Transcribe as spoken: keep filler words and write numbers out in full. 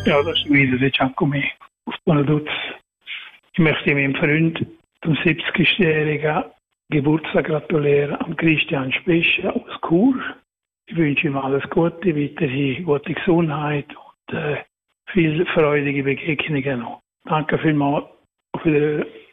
Ja, das ist wieder der Giacomi auf Bonaduz. Ich möchte meinem Freund zum siebzigjährigen Geburtstag gratulieren, am Christian Spescher aus Chur. Ich wünsche ihm alles Gute, weiterhin gute Gesundheit und äh, viel freudige Begegnungen noch. Danke vielmals. Auf Wiedersehen.